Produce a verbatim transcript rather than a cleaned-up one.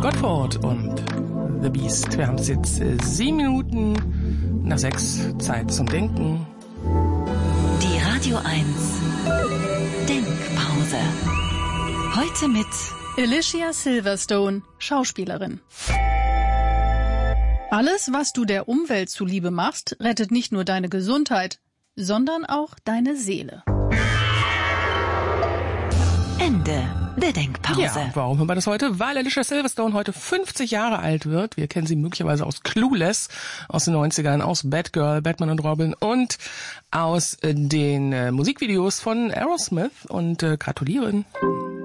Godford und The Beast. Wir haben es jetzt äh, sieben Minuten nach sechs. Zeit zum Denken. Die Radio eins Denkpause. Heute mit Alicia Silverstone, Schauspielerin. Alles, was du der Umwelt zuliebe machst, rettet nicht nur deine Gesundheit, sondern auch deine Seele. Ende der Denkpause. Ja, warum hören wir das heute? Weil Alicia Silverstone heute fünfzig Jahre alt wird. Wir kennen sie möglicherweise aus Clueless, aus den neunzigern, aus Batgirl, Batman und Robin und aus äh, den äh, Musikvideos von Aerosmith. Und äh, gratulieren.